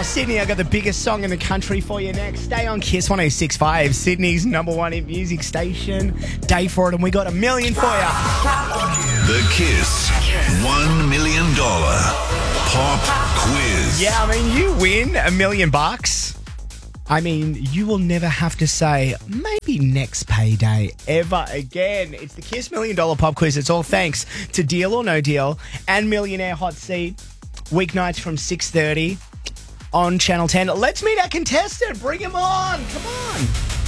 Sydney, I got the biggest song in the country for you next. Stay on Kiss 106.5, Sydney's #1 hit music station. Day for it, and we got $1 million for you. The Kiss $1 million pop quiz. Yeah, I mean, you win $1 million. I mean, you will never have to say, maybe next payday ever again. It's the Kiss $1 million pop quiz. It's all thanks to Deal or No Deal and Millionaire Hot Seat. Weeknights from 6:30 on Channel 10. Let's meet our contestant. Bring him on. Come on.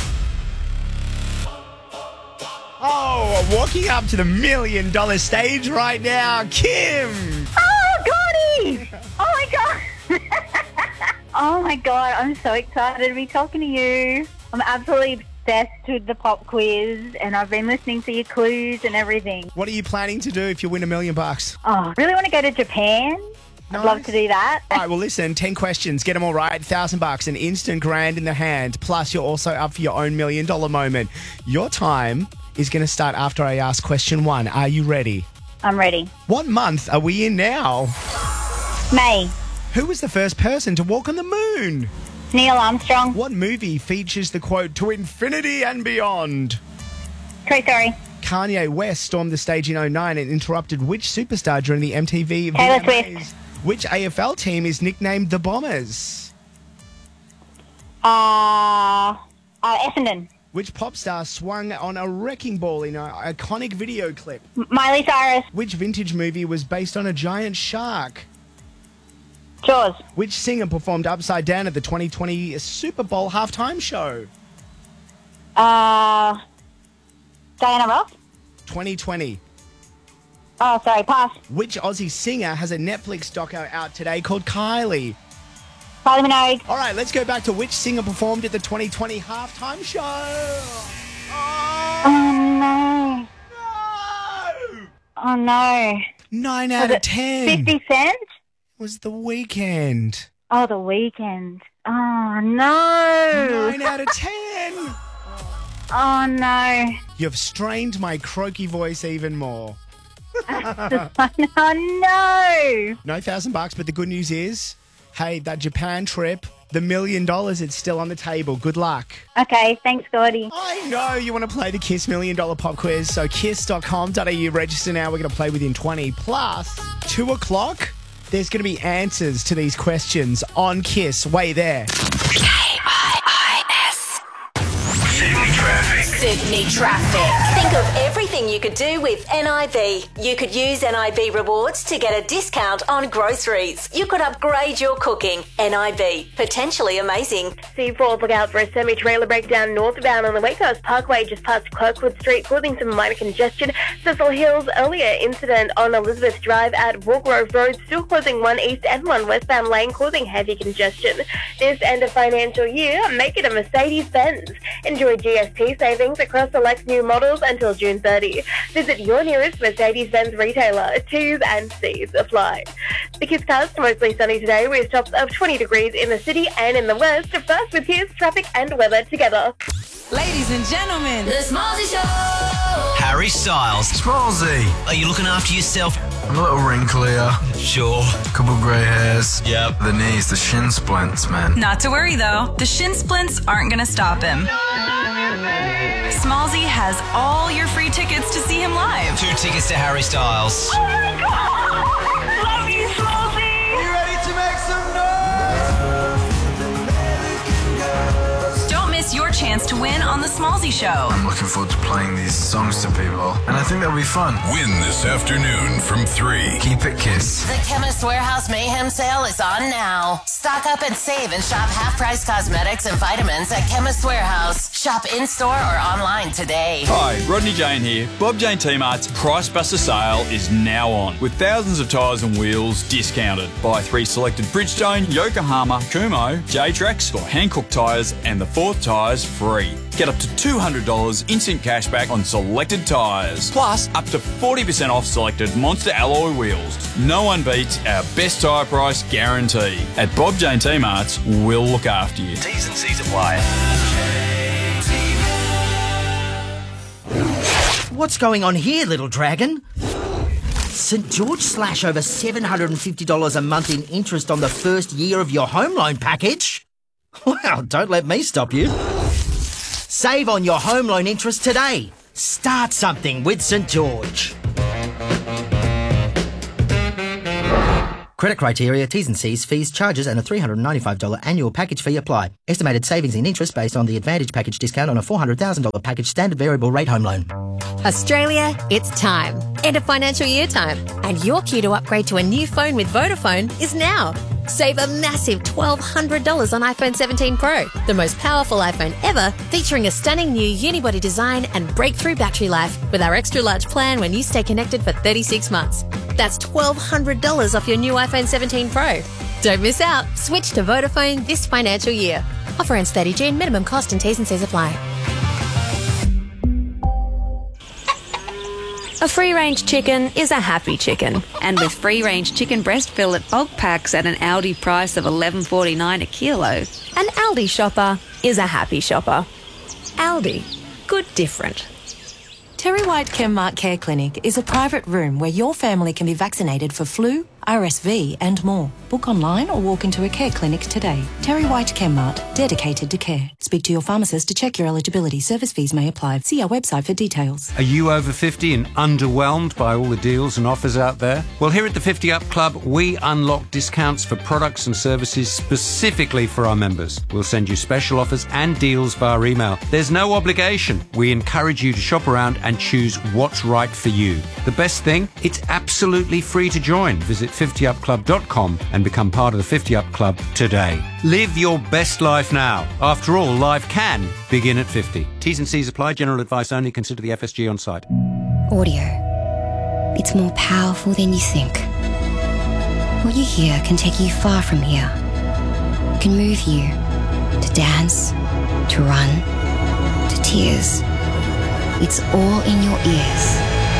Oh, walking up to the $1 million stage right now, Kim. Oh, Gordy! Oh, my God. Oh, my God. I'm so excited to be talking to you. I'm absolutely obsessed with the pop quiz, and I've been listening to your clues and everything. What are you planning to do if you win $1 million? Oh, I really want to go to Japan. Nice. I'd love to do that. All right, well, listen, 10 questions, get them all right, $1,000, an instant grand in the hand, plus you're also up for your own $1 million moment. Your time is going to start after I ask question 1. Are you ready? I'm ready. What month are we in now? May. Who was the first person to walk on the moon? Neil Armstrong. What movie features the quote, "to infinity and beyond"? True story. Kanye West stormed the stage in 2009 and interrupted which superstar during the MTV Taylor VMAs? Swift. Which AFL team is nicknamed the Bombers? Essendon. Which pop star swung on a wrecking ball in an iconic video clip? Miley Cyrus. Which vintage movie was based on a giant shark? Jaws. Which singer performed Upside Down at the 2020 Super Bowl halftime show? Diana Ross. 2020. Oh, sorry, pass. Which Aussie singer has a Netflix doco out today called Kylie? Kylie Minogue. All right, let's go back to which singer performed at the 2020 halftime show? Oh, no. No! Oh, no. 9 out of 10. 50 Cent? Was The Weeknd. Oh, The Weeknd. Oh, no. 9 out of 10. Oh, no. You've strained my croaky voice even more. Oh, no. No $1,000, but the good news is, hey, that Japan trip, the $1 million, it's still on the table. Good luck. Okay, thanks, Gordy. I know you want to play the Kiss $1 million pop quiz, so kiss.com.au, register now. We're going to play within 20. Plus, 2 o'clock, there's going to be answers to these questions on Kiss. Way there. Sydney traffic. Sydney traffic. Think of everything you could do with NIB. You could use NIB rewards to get a discount on groceries. You could upgrade your cooking. NIB. Potentially amazing. C4, look out for a semi-trailer breakdown northbound on the Wake Coast Parkway just past Kirkwood Street, causing some minor congestion. Cecil Hills, earlier incident on Elizabeth Drive at Walgrove Road, still closing one east and one westbound lane, causing heavy congestion. This end of financial year, make it a Mercedes-Benz. Enjoy GST savings across select new models until June 30. Visit your nearest Mercedes-Benz retailer. T's and C's apply. The Kiss Cast, mostly sunny today with tops of 20 degrees in the city and in the west. First with Kiss, traffic and weather together. Ladies and gentlemen, The Smallzy Show. Harry Styles. Smallzy. Are you looking after yourself? I'm a little wrinklier. Sure. Couple grey hairs. Yep. The knees, the shin splints, man. not to worry though. The shin splints aren't going to stop him. Smallzy has all your free tickets to see him live. 2 tickets to Harry Styles. Oh my God! Love you, Smallzy! You ready to make some noise? Don't miss your chance to win on The Smallzy Show. I'm looking forward to playing these songs to people, and I think that'll be fun. Win this afternoon from 3. Keep it Kiss. The Chemist Warehouse Mayhem sale is on now. Stock up and save and shop half-price cosmetics and vitamins at Chemist Warehouse. Shop in-store or online today. Hi, Rodney Jane here. Bob Jane T-Mart's Price Buster sale is now on, with thousands of tyres and wheels discounted. Buy 3 selected Bridgestone, Yokohama, Kumho, J-Trax or Hankook tyres and the 4th tyres free. Get up to $200 instant cash back on selected tyres. Plus, up to 40% off selected Monster alloy wheels. No one beats our best tyre price guarantee. At Bob Jane T-Mart's, we'll look after you. T's and C's apply. What's going on here, little dragon? St George slash over $750 a month in interest on the first year of your home loan package. Well, don't let me stop you. Save on your home loan interest today. Start something with St George. Credit criteria, T's and C's, fees, charges and a $395 annual package fee apply. Estimated savings in interest based on the Advantage package discount on a $400,000 package standard variable rate home loan. Australia, it's time. End of financial year time. And your cue to upgrade to a new phone with Vodafone is now. Save a massive $1,200 on iPhone 17 Pro, the most powerful iPhone ever, featuring a stunning new unibody design and breakthrough battery life with our extra large plan when you stay connected for 36 months. That's $1,200 off your new iPhone 17 Pro. Don't miss out. Switch to Vodafone this financial year. Offer ends 30 June. Minimum cost and T's and C's apply. A free-range chicken is a happy chicken. And with free-range chicken breast fillet bulk packs at an Aldi price of $11.49 a kilo, an Aldi shopper is a happy shopper. Aldi. Good different. Terry White Chemmart Care Clinic is a private room where your family can be vaccinated for flu, RSV and more. Book online or walk into a care clinic today. Terry White Chemmart, dedicated to care. Speak to your pharmacist to check your eligibility. Service fees may apply. See our website for details. Are you over 50 and underwhelmed by all the deals and offers out there? Well, here at the 50 Up Club, we unlock discounts for products and services specifically for our members. We'll send you special offers and deals via email. There's no obligation. We encourage you to shop around and choose what's right for you. The best thing, it's absolutely free to join. Visit 50upclub.com and become part of the 50 Up Club today. Live your best life now. After all, life can begin at 50. T's and C's apply. General advice only. Consider the FSG on site. Audio. It's more powerful than you think. What you hear can take you far from here. It can move you to dance, to run, to tears. It's all in your ears.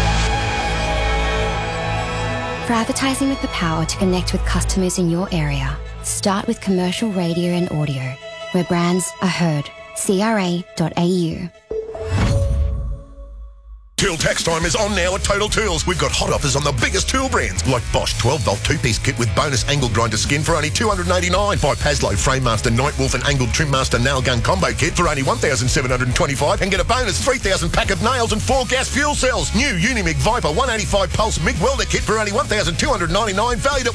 For advertising with the power to connect with customers in your area, start with commercial radio and audio, where brands are heard. CRA.au. Tool tax time is on now at Total Tools. We've got hot offers on the biggest tool brands like Bosch 12-volt two-piece kit with bonus angle grinder skin for only $289. Buy Paslow Framemaster Nightwolf and Angled Trimmaster Nail Gun combo kit for only $1,725 and get a bonus 3,000 pack of nails and 4 gas fuel cells. New Unimig Viper 185 pulse MIG welder kit for only $1,299, valued at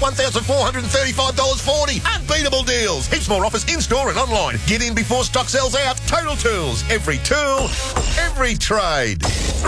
$1,435.40. Unbeatable deals. Heaps more offers in-store and online. Get in before stock sells out. Total Tools. Every tool, every trade.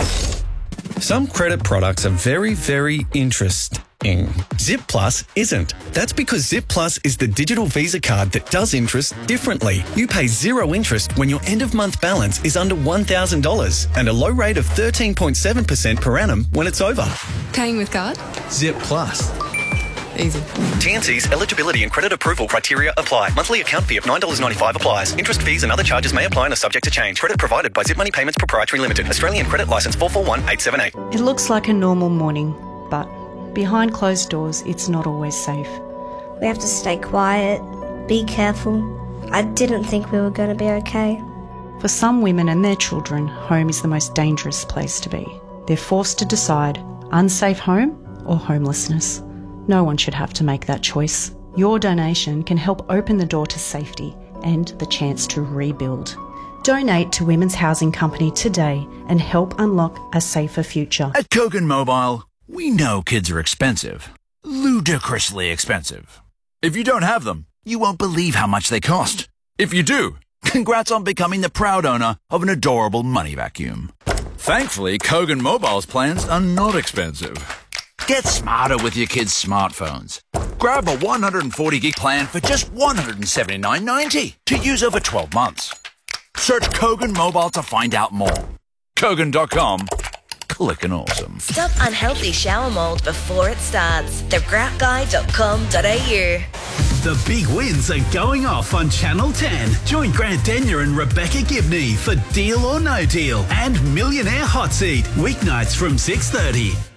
Some credit products are very, very interesting. Zip Plus isn't. That's because Zip Plus is the digital Visa card that does interest differently. You pay zero interest when your end-of-month balance is under $1,000 and a low rate of 13.7% per annum when it's over. Paying with card? Zip Plus. Easy. TNC's eligibility and credit approval criteria apply. Monthly account fee of $9.95 applies. Interest fees and other charges may apply and are subject to change. Credit provided by Zip Money Payments Proprietary Limited. Australian Credit Licence 441878. It looks like a normal morning, but behind closed doors, it's not always safe. We have to stay quiet, be careful. I didn't think we were going to be okay. For some women and their children, home is the most dangerous place to be. They're forced to decide unsafe home or homelessness. No one should have to make that choice. Your donation can help open the door to safety and the chance to rebuild. Donate to Women's Housing Company today and help unlock a safer future. At Kogan Mobile, we know kids are expensive. Ludicrously expensive. If you don't have them, you won't believe how much they cost. If you do, congrats on becoming the proud owner of an adorable money vacuum. Thankfully, Kogan Mobile's plans are not expensive. Get smarter with your kids' smartphones. Grab a 140 gig plan for just $179.90 to use over 12 months. Search Kogan Mobile to find out more. Kogan.com. Clickin' awesome. Stop unhealthy shower mold before it starts. Thegratguy.com.au. The big wins are going off on Channel 10. Join Grant Denyer and Rebecca Gibney for Deal or No Deal and Millionaire Hot Seat, weeknights from 6:30.